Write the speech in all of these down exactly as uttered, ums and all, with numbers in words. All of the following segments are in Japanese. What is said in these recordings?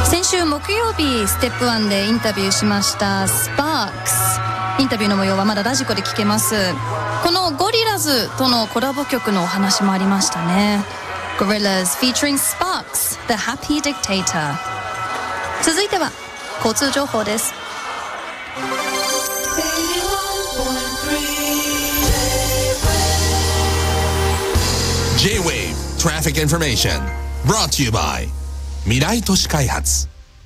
先週木曜日ステップワンでインタビューしましたスパークス、インタビューの模様はまだラジコで聞けます。このゴリラズとのコラボ曲のお話もありましたね。 Gorillaz featuring Sparks The Happy Dictator。 続いては交通情報です。 J-Wave Traffic Information brought to you by 未来都市開発。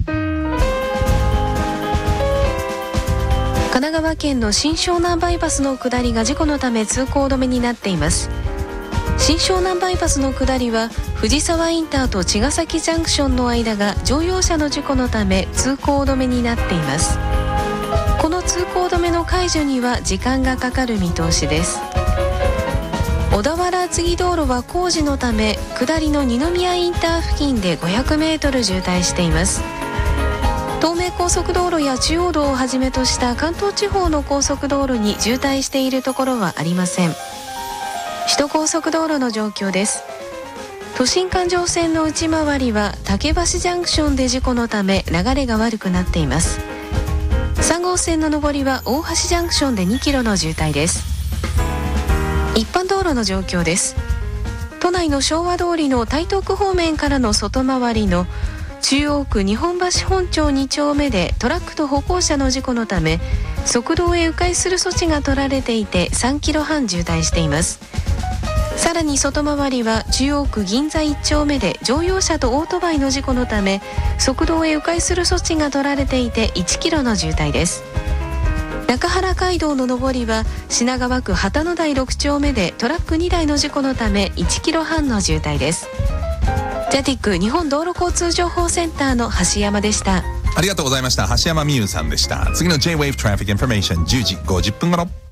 神奈川県の新湘南バイパスの下りが事故のため通行止めになっています。新湘南バイパスの下りは藤沢インターと茅ヶ崎ジャンクションの間が乗用車の事故のため通行止めになっています。この通行止めの解除には時間がかかる見通しです。小田原厚木道路は工事のため下りの二宮インター付近でごひゃくメートル渋滞しています。東名高速道路や中央道をはじめとした関東地方の高速道路に渋滞しているところはありません。首都高速道路の状況です。都心環状線の内回りは竹橋ジャンクションで事故のため流れが悪くなっています。さん号線の上りは大橋ジャンクションでにキロの渋滞です。一般道路の状況です。都内の昭和通りの台東区方面からの外回りの中央区日本橋本町に丁目でトラックと歩行者の事故のため側道へ迂回する措置が取られていてさんキロはん渋滞しています。さらに外回りは中央区銀座いち丁目で乗用車とオートバイの事故のため側道へ迂回する措置が取られていていちキロの渋滞です。中原街道の上りは品川区旗の台ろく丁目でトラックにだいの事故のためいちキロはんの渋滞です。ジャティック日本道路交通情報センターの橋山でした。 ありがとうございました。橋山美優さんでした。次の J-Wave Traffic Information じゅうじごじゅっぷん頃。